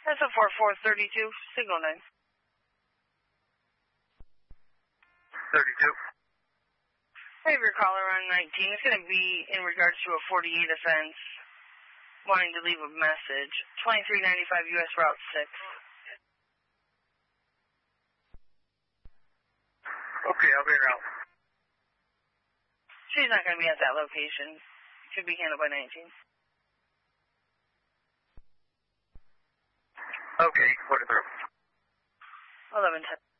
That's a 4432, signal 9. 32. I have your caller on 19. It's going to be in regards to a 48 offense, wanting to leave a message. 2395 U.S. Route 6. Okay, I'll be around. She's not going to be at that location. Should be handled by 19. Okay, 43. 1110.